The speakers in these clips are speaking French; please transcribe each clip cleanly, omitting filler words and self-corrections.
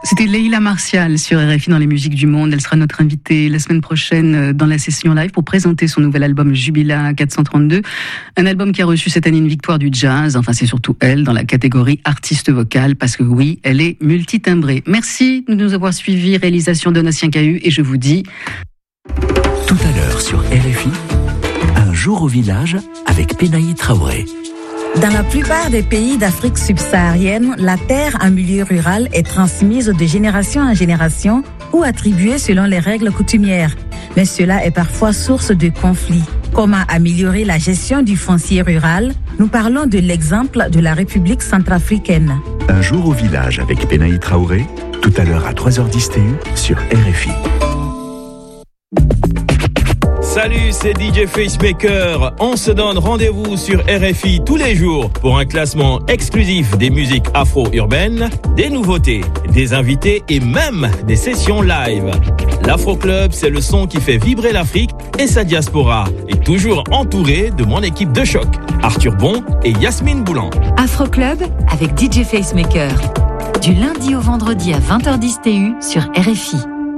C'était Leila Martial sur RFI dans les musiques du monde. Elle sera notre invitée la semaine prochaine dans la session live pour présenter son nouvel album Jubilat 432. Un album qui a reçu cette année une victoire du jazz. Enfin, c'est surtout elle dans la catégorie artiste vocale parce que oui, elle est multitimbrée. Merci de nous avoir suivis. Réalisation Donatien Cahu et je vous dis... Tout à l'heure sur RFI, un jour au village avec Pénaï Traoré. Dans la plupart des pays d'Afrique subsaharienne, la terre en milieu rural est transmise de génération en génération ou attribuée selon les règles coutumières. Mais cela est parfois source de conflits. Comment améliorer la gestion du foncier rural? Nous parlons de l'exemple de la République centrafricaine. Un jour au village avec Pénaï Traoré, tout à l'heure à 3h10 TU sur RFI. Salut, c'est DJ Facemaker. On se donne rendez-vous sur RFI tous les jours pour un classement exclusif des musiques afro-urbaines, des nouveautés, des invités et même des sessions live. L'Afro Club, c'est le son qui fait vibrer l'Afrique et sa diaspora. Et toujours entouré de mon équipe de choc, Arthur Bon et Yasmine Boulan. Afro Club avec DJ Facemaker. Du lundi au vendredi à 20h10 TU sur RFI.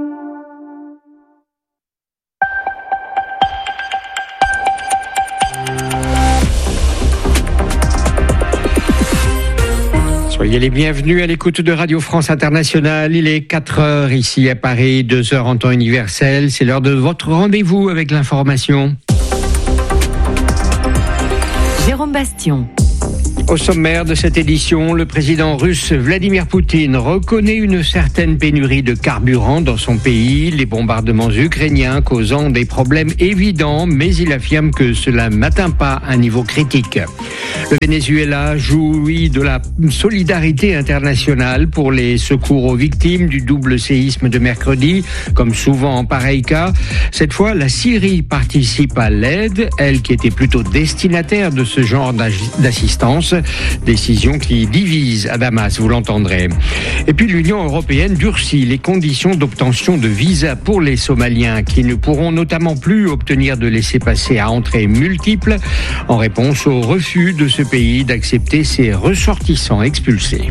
Soyez les bienvenus à l'écoute de Radio France Internationale. Il est 4h ici à Paris, 2h en temps universel. C'est l'heure de votre rendez-vous avec l'information. Jérôme Bastion. Au sommaire de cette édition, le président russe Vladimir Poutine reconnaît une certaine pénurie de carburant dans son pays, les bombardements ukrainiens causant des problèmes évidents, mais il affirme que cela n'atteint pas un niveau critique. Le Venezuela jouit de la solidarité internationale pour les secours aux victimes du double séisme de mercredi, comme souvent en pareil cas. Cette fois, la Syrie participe à l'aide, elle qui était plutôt destinataire de ce genre d'assistance. Décision qui divise à Damas, vous l'entendrez. Et puis l'Union européenne durcit les conditions d'obtention de visa pour les Somaliens qui ne pourront notamment plus obtenir de laissez-passer à entrée multiples en réponse au refus de ce pays d'accepter ses ressortissants expulsés.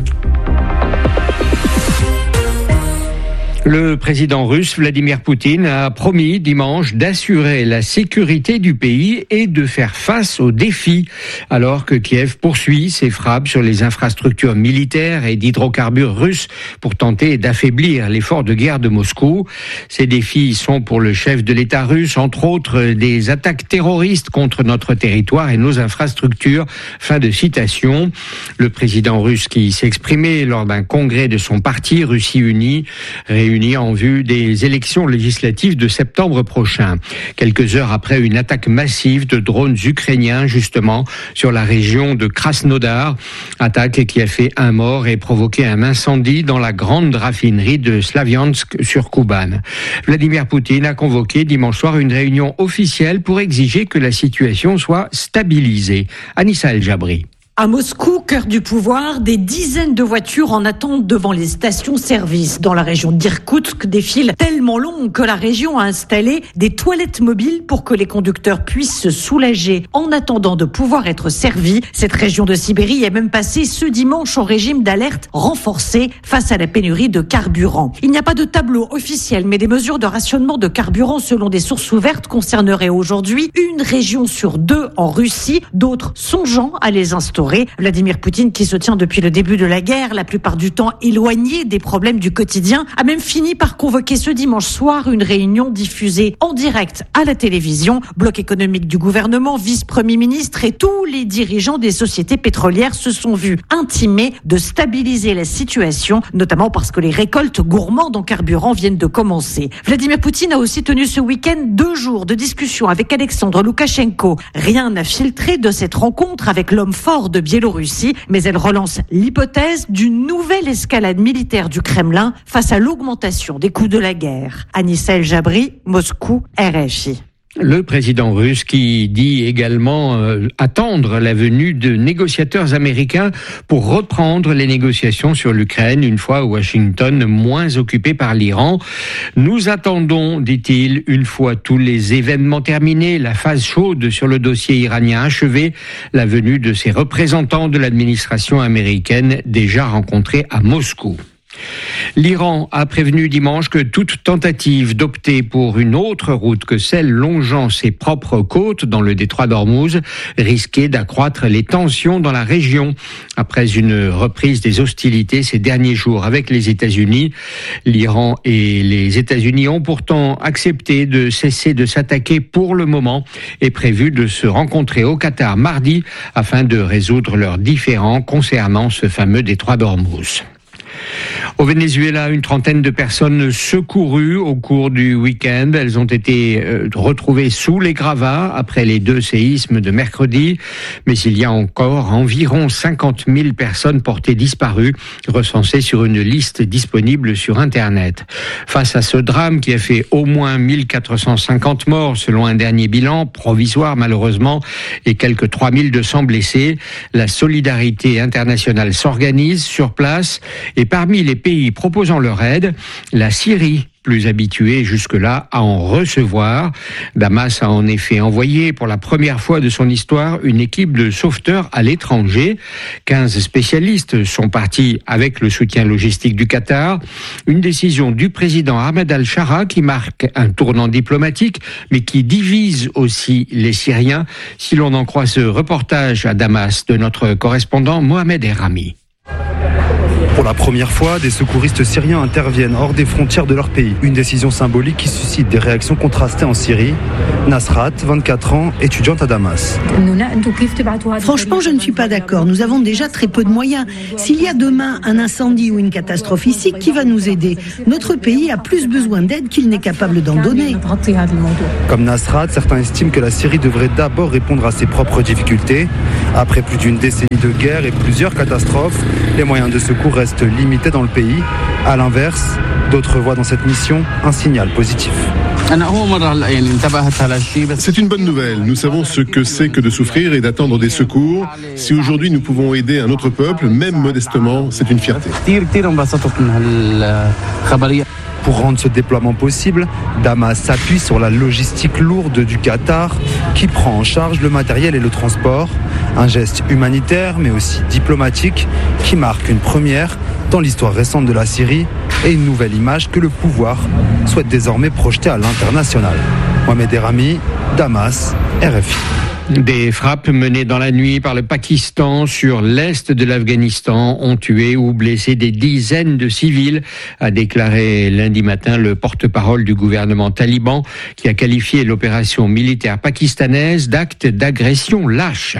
Le président russe Vladimir Poutine a promis dimanche d'assurer la sécurité du pays et de faire face aux défis, alors que Kiev poursuit ses frappes sur les infrastructures militaires et d'hydrocarbures russes pour tenter d'affaiblir l'effort de guerre de Moscou. Ces défis sont pour le chef de l'État russe, entre autres, des attaques terroristes contre notre territoire et nos infrastructures. Fin de citation. Le président russe qui s'exprimait lors d'un congrès de son parti Russie Unie, réuni en vue des élections législatives de septembre prochain. Quelques heures après une attaque massive de drones ukrainiens, justement, sur la région de Krasnodar. Attaque qui a fait un mort et provoqué un incendie dans la grande raffinerie de Slaviansk sur Kuban. Vladimir Poutine a convoqué dimanche soir une réunion officielle pour exiger que la situation soit stabilisée. Anissa El Jabri. À Moscou, cœur du pouvoir, des dizaines de voitures en attente devant les stations-service. Dans la région d'Irkoutsk, des files tellement longues que la région a installé des toilettes mobiles pour que les conducteurs puissent se soulager en attendant de pouvoir être servis. Cette région de Sibérie est même passée ce dimanche au régime d'alerte renforcé face à la pénurie de carburant. Il n'y a pas de tableau officiel, mais des mesures de rationnement de carburant selon des sources ouvertes concerneraient aujourd'hui une région sur deux en Russie, d'autres songeant à les instaurer. Vladimir Poutine, qui se tient depuis le début de la guerre, la plupart du temps éloigné des problèmes du quotidien, a même fini par convoquer ce dimanche soir une réunion diffusée en direct à la télévision. Bloc économique du gouvernement, vice-premier ministre et tous les dirigeants des sociétés pétrolières se sont vus intimer de stabiliser la situation, notamment parce que les récoltes gourmandes en carburant viennent de commencer. Vladimir Poutine a aussi tenu ce week-end 2 jours de discussion avec Alexandre Loukachenko. Rien n'a filtré de cette rencontre avec l'homme fort de Biélorussie, mais elle relance l'hypothèse d'une nouvelle escalade militaire du Kremlin face à l'augmentation des coûts de la guerre. Anissa El Jabri, Moscou, RFI. Le président russe qui dit également attendre la venue de négociateurs américains pour reprendre les négociations sur l'Ukraine une fois Washington moins occupé par l'Iran. Nous attendons, dit-il, une fois tous les événements terminés, la phase chaude sur le dossier iranien achevée, la venue de ces représentants de l'administration américaine déjà rencontrés à Moscou. L'Iran a prévenu dimanche que toute tentative d'opter pour une autre route que celle longeant ses propres côtes dans le détroit d'Ormuz risquait d'accroître les tensions dans la région. Après une reprise des hostilités ces derniers jours avec les États-Unis, l'Iran et les États-Unis ont pourtant accepté de cesser de s'attaquer pour le moment et prévu de se rencontrer au Qatar mardi afin de résoudre leurs différends concernant ce fameux détroit d'Ormuz. Au Venezuela, une trentaine de personnes secourues au cours du week-end. Elles ont été retrouvées sous les gravats après les 2 séismes de mercredi. Mais il y a encore environ 50 000 personnes portées disparues, recensées sur une liste disponible sur Internet. Face à ce drame qui a fait au moins 1450 morts selon un dernier bilan, provisoire malheureusement, et quelques 3200 blessés, la solidarité internationale s'organise sur place et parmi les pays proposant leur aide, la Syrie, plus habituée jusque-là à en recevoir. Damas a en effet envoyé pour la première fois de son histoire une équipe de sauveteurs à l'étranger. 15 spécialistes sont partis avec le soutien logistique du Qatar. Une décision du président Ahmed al-Shara qui marque un tournant diplomatique, mais qui divise aussi les Syriens, si l'on en croit ce reportage à Damas de notre correspondant Mohamed Errami. Pour la première fois, des secouristes syriens interviennent hors des frontières de leur pays. Une décision symbolique qui suscite des réactions contrastées en Syrie. Nasrat, 24 ans, étudiante à Damas. Franchement, je ne suis pas d'accord. Nous avons déjà très peu de moyens. S'il y a demain un incendie ou une catastrophe ici, qui va nous aider ? Notre pays a plus besoin d'aide qu'il n'est capable d'en donner. Comme Nasrat, certains estiment que la Syrie devrait d'abord répondre à ses propres difficultés. Après plus d'une décennie de guerre et plusieurs catastrophes, les moyens de secours restent limités dans le pays. À l'inverse, d'autres voient dans cette mission un signal positif. C'est une bonne nouvelle. Nous savons ce que c'est que de souffrir et d'attendre des secours. Si aujourd'hui nous pouvons aider un autre peuple, même modestement, c'est une fierté. Pour rendre ce déploiement possible, Damas s'appuie sur la logistique lourde du Qatar qui prend en charge le matériel et le transport. Un geste humanitaire mais aussi diplomatique qui marque une première dans l'histoire récente de la Syrie et une nouvelle image que le pouvoir souhaite désormais projeter à l'international. Mohamed Errami, Damas, RFI. Des frappes menées dans la nuit par le Pakistan sur l'est de l'Afghanistan ont tué ou blessé des dizaines de civils, a déclaré lundi matin le porte-parole du gouvernement taliban qui a qualifié l'opération militaire pakistanaise d'acte d'agression lâche.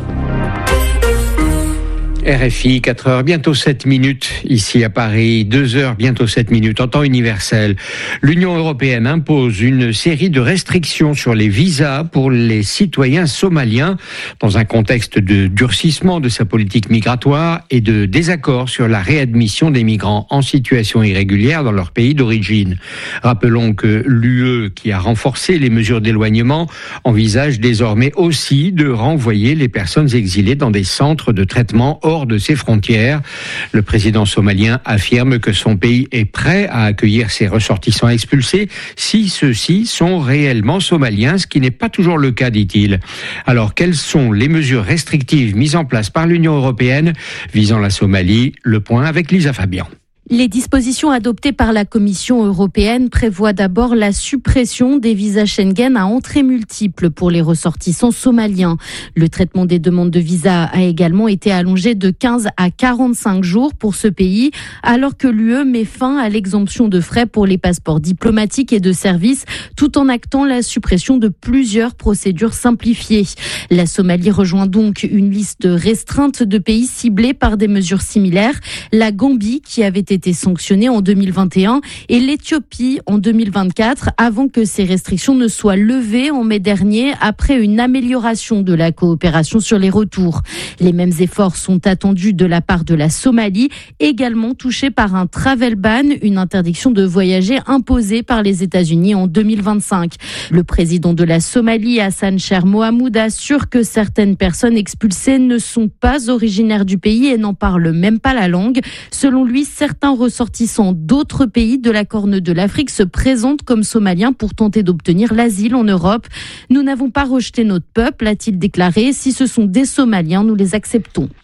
RFI, 4h, bientôt 7 minutes ici à Paris, 2h, bientôt 7 minutes en temps universel. L'Union européenne impose une série de restrictions sur les visas pour les citoyens somaliens dans un contexte de durcissement de sa politique migratoire et de désaccord sur la réadmission des migrants en situation irrégulière dans leur pays d'origine. Rappelons que l'UE, qui a renforcé les mesures d'éloignement, envisage désormais aussi de renvoyer les personnes exilées dans des centres de traitement hors de ses frontières. Le président somalien affirme que son pays est prêt à accueillir ses ressortissants expulsés si ceux-ci sont réellement somaliens, ce qui n'est pas toujours le cas, dit-il. Alors, quelles sont les mesures restrictives mises en place par l'Union européenne visant la Somalie ? Le point avec Lisa Fabian. Les dispositions adoptées par la Commission européenne prévoient d'abord la suppression des visas Schengen à entrée multiple pour les ressortissants somaliens. Le traitement des demandes de visa a également été allongé de 15 à 45 jours pour ce pays, alors que l'UE met fin à l'exemption de frais pour les passeports diplomatiques et de services, tout en actant la suppression de plusieurs procédures simplifiées. La Somalie rejoint donc une liste restreinte de pays ciblés par des mesures similaires. La Gambie, qui avait été sanctionnée en 2021, et l'Éthiopie en 2024, avant que ces restrictions ne soient levées en mai dernier, après une amélioration de la coopération sur les retours. Les mêmes efforts sont attendus de la part de la Somalie, également touchée par un travel ban, une interdiction de voyager imposée par les États-Unis en 2025. Le président de la Somalie, Hassan Sheikh Mohamud, assure que certaines personnes expulsées ne sont pas originaires du pays et n'en parlent même pas la langue. Selon lui, certains ressortissants d'autres pays de la Corne de l'Afrique se présentent comme somaliens pour tenter d'obtenir l'asile en Europe. Nous n'avons pas rejeté notre peuple, a-t-il déclaré. Si ce sont des Somaliens, nous les acceptons.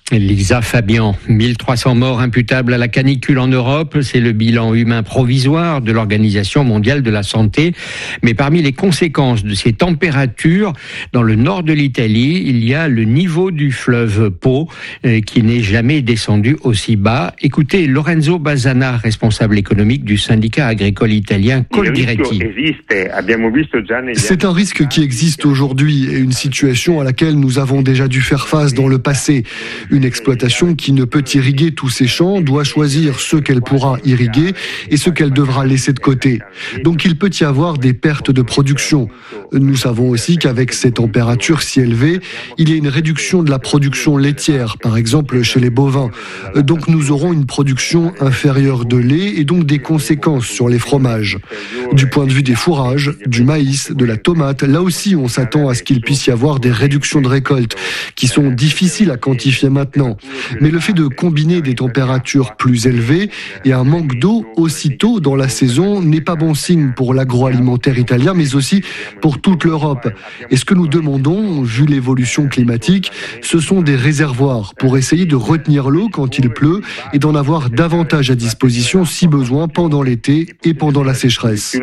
Lisa Fabian, 1300 morts imputables à la canicule en Europe, c'est le bilan humain provisoire de l'Organisation mondiale de la santé. Mais parmi les conséquences de ces températures, dans le nord de l'Italie, il y a le niveau du fleuve Po qui n'est jamais descendu aussi bas. Écoutez Lorenzo Bazzana, responsable économique du syndicat agricole italien Coldiretti. C'est un risque qui existe aujourd'hui et une situation à laquelle nous avons déjà dû faire face dans le passé. Une exploitation qui ne peut irriguer tous ses champs doit choisir ce qu'elle pourra irriguer et ce qu'elle devra laisser de côté. Donc il peut y avoir des pertes de production. Nous savons aussi qu'avec ces températures si élevées, il y a une réduction de la production laitière, par exemple chez les bovins. Donc nous aurons une production inférieure de lait et donc des conséquences sur les fromages. Du point de vue des fourrages, du maïs, de la tomate, là aussi on s'attend à ce qu'il puisse y avoir des réductions de récoltes qui sont difficiles à quantifier maintenant. Mais le fait de combiner des températures plus élevées et un manque d'eau aussitôt dans la saison n'est pas bon signe pour l'agroalimentaire italien, mais aussi pour toute l'Europe. Et ce que nous demandons, vu l'évolution climatique, ce sont des réservoirs pour essayer de retenir l'eau quand il pleut et d'en avoir davantage à disposition si besoin pendant l'été et pendant la sécheresse.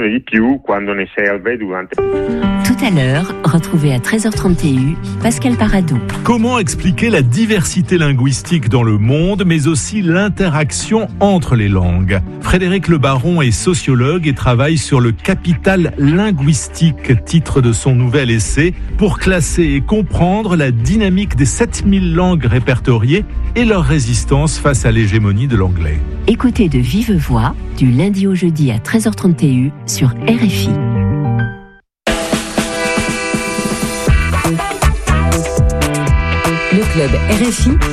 Tout à l'heure, retrouvez à 13h30 TU, Pascal Paradou. Comment expliquer la diversité linguistique dans le monde, mais aussi l'interaction entre les langues? Frédéric Le Baron est sociologue et travaille sur le capital linguistique, titre de son nouvel essai, pour classer et comprendre la dynamique des 7000 langues répertoriées et leur résistance face à l'hégémonie de l'anglais. Écoutez de vive voix, du lundi au jeudi à 13h30 TU sur RFI. Le club RFI